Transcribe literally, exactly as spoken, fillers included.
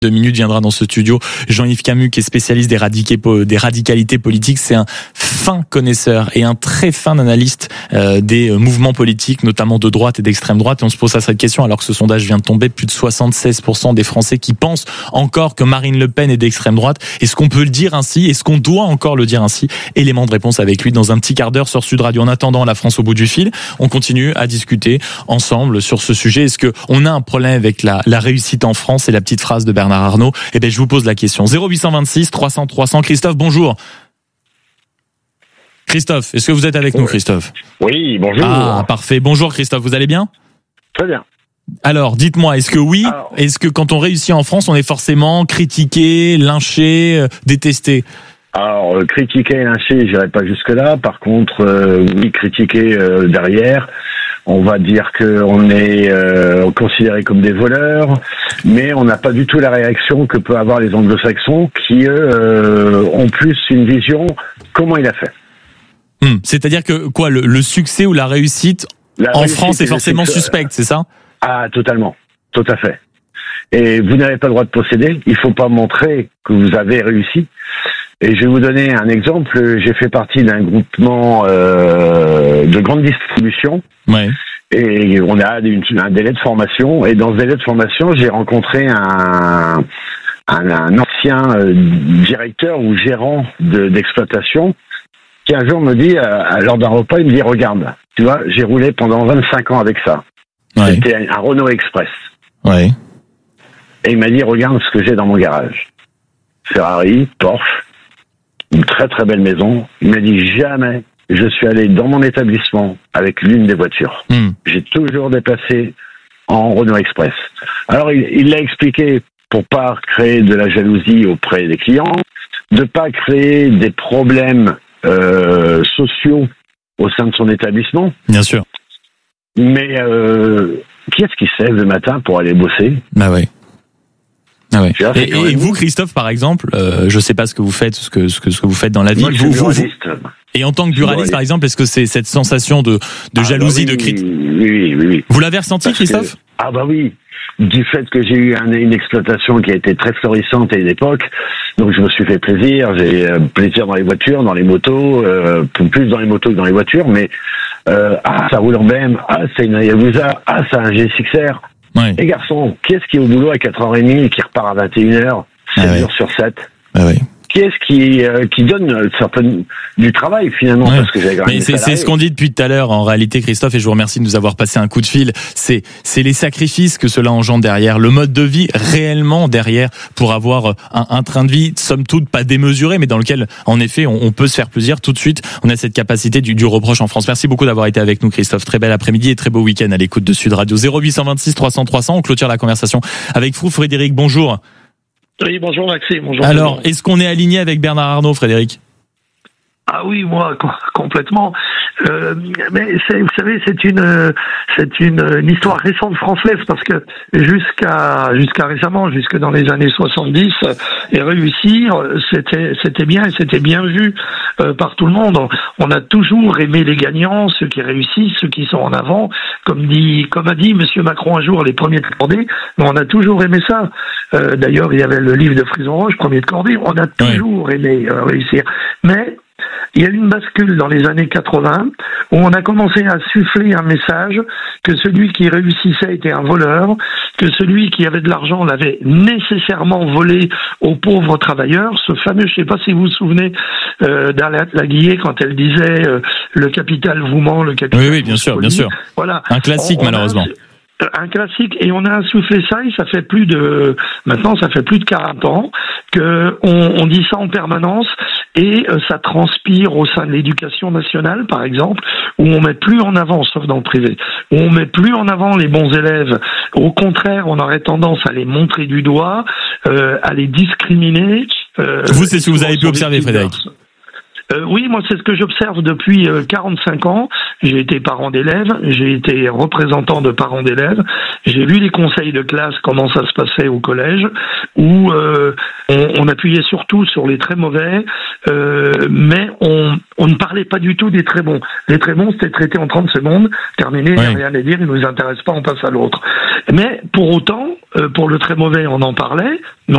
Deux minutes viendra dans ce studio Jean-Yves Camus, qui est spécialiste des, radica- des radicalités politiques. C'est un fin connaisseur et un très fin analyste euh, des mouvements politiques, notamment de droite et d'extrême droite. Et on se pose à cette question alors que ce sondage vient de tomber. Plus de soixante-seize pour cent des Français qui pensent encore que Marine Le Pen est d'extrême droite. Est-ce qu'on peut le dire ainsi? Est-ce qu'on doit encore le dire ainsi? Élément de réponse avec lui dans un petit quart d'heure sur Sud Radio. En attendant, la France au bout du fil, on continue à discuter ensemble sur ce sujet. Est-ce qu'on a un problème avec la, la réussite en France? C'est la petite phrase de Bernard Arnault. Eh bien, je vous pose la question. zéro huit cent vingt-six trois cents trois cents. Christophe, bonjour. Christophe, est-ce que vous êtes avec nous, Christophe? Oui, bonjour. Ah, parfait. Bonjour, Christophe. Vous allez bien? Très bien. Alors, dites-moi, est-ce que oui, Alors... est-ce que quand on réussit en France, on est forcément critiqué, lynché, euh, détesté? Alors, euh, critiquer et lyncher, j'irai pas jusque-là. Par contre, euh, oui, critiquer euh, derrière. On va dire qu'on est euh, considéré comme des voleurs, mais on n'a pas du tout la réaction que peuvent avoir les anglo-saxons qui, eux, euh, ont plus une vision comment il a fait. Hum, c'est-à-dire que quoi, le, le succès ou la réussite la en réussite France est forcément suspecte, c'est ça? Ah, totalement, tout à fait. Et vous n'avez pas le droit de posséder, il faut pas montrer que vous avez réussi. Et je vais vous donner un exemple. J'ai fait partie d'un groupement euh, de grande distribution. Ouais. Et on a une, un délai de formation. Et dans ce délai de formation, j'ai rencontré un, un, un ancien euh, directeur ou gérant de, d'exploitation qui un jour me dit, euh, lors d'un repas, il me dit, regarde, tu vois, j'ai roulé pendant vingt-cinq ans avec ça. Ouais. C'était un, un Renault Express. Ouais. Et il m'a dit, regarde ce que j'ai dans mon garage. Ferrari, Porsche. Une très très belle maison. Il m'a dit jamais je suis allé dans mon établissement avec l'une des voitures. Mmh. J'ai toujours déplacé en Renault Express. Alors il, il l'a expliqué pour pas créer de la jalousie auprès des clients, de pas créer des problèmes euh, sociaux au sein de son établissement. Bien sûr. Mais euh, qui est-ce qui se lève le matin pour aller bosser? Bah ouais. Ah ouais. Et, et vous, Christophe, par exemple, euh, je sais pas ce que vous faites, ce que ce que ce que vous faites dans la vie. Moi, je vous, suis vous, buraliste. Vous, et en tant que buraliste, par exemple, est-ce que c'est cette sensation de de ah jalousie, bah oui, de critique? Oui, oui, oui, oui. Vous l'avez ressenti, Parce Christophe? que, Ah bah oui. Du fait que j'ai eu un, une exploitation qui a été très florissante à une époque, donc je me suis fait plaisir. J'ai euh, plaisir dans les voitures, dans les motos, euh, plus dans les motos que dans les voitures. Mais euh, ah, ça roule en B M. Ah, c'est une Hayabusa. Ah, c'est un G six R. Ouais. Les garçons, qui est-ce qui est au boulot à quatre heures trente et qui repart à vingt et une heures, sept ah ouais. jours sur sept? Ah ouais. Qui est-ce qui, euh, qui donne certaines, du travail finalement ouais. parce que j'ai Mais c'est, c'est ce qu'on dit depuis tout à l'heure en réalité, Christophe, et je vous remercie de nous avoir passé un coup de fil. C'est, c'est les sacrifices que cela engendre derrière, le mode de vie réellement derrière pour avoir un, un train de vie somme toute pas démesuré, mais dans lequel en effet on, on peut se faire plaisir tout de suite. On a cette capacité du, du reproche en France. Merci beaucoup d'avoir été avec nous, Christophe. Très bel après-midi et très beau week-end à l'écoute de Sud Radio. zéro huit cent vingt-six trois cents trois cents. On clôture la conversation avec vous, Frédéric. Bonjour. Oui, bonjour Maxime. Bonjour. Alors, est-ce qu'on est aligné avec Bernard Arnault, Frédéric? Ah oui, moi complètement. Euh, mais c'est, vous savez, c'est une c'est une, une histoire récente française parce que jusqu'à jusqu'à récemment, jusque dans les années soixante-dix, et réussir, c'était c'était bien et c'était bien vu euh, par tout le monde. On a toujours aimé les gagnants, ceux qui réussissent, ceux qui sont en avant. Comme dit comme a dit Monsieur Macron un jour, les premiers de cordée. Mais on a toujours aimé ça. Euh, d'ailleurs, il y avait le livre de Frison Roche, Premier de cordée. On a toujours oui. aimé euh, réussir, mais il y a eu une bascule dans les années quatre-vingts où on a commencé à suffler un message que celui qui réussissait était un voleur, que celui qui avait de l'argent l'avait nécessairement volé aux pauvres travailleurs. Ce fameux, je ne sais pas si vous vous souvenez euh, d'Arlette Laguillet quand elle disait euh, le capital vous ment, le capital. Oui, oui, bien sûr, bien sûr. Voilà. Un classique on, on malheureusement. A... Un classique, et on a insufflé ça, et ça fait plus de, maintenant ça fait plus de quarante ans que on, on dit ça en permanence, et euh, ça transpire au sein de l'éducation nationale, par exemple, où on met plus en avant, sauf dans le privé, où on met plus en avant les bons élèves. Au contraire, on aurait tendance à les montrer du doigt, euh, à les discriminer. Euh, vous, c'est ce que vous avez pu observer, Frédéric? Euh, oui, moi c'est ce que j'observe depuis euh, quarante-cinq ans. J'ai été parent d'élèves, j'ai été représentant de parents d'élèves, j'ai vu les conseils de classe, comment ça se passait au collège, où euh, on, on appuyait surtout sur les très mauvais, euh, mais on, on ne parlait pas du tout des très bons. Les très bons, c'était traité en trente secondes, terminé, ouais. rien à dire, ils nous intéressent pas, on passe à l'autre. Mais pour autant, euh, pour le très mauvais, on en parlait,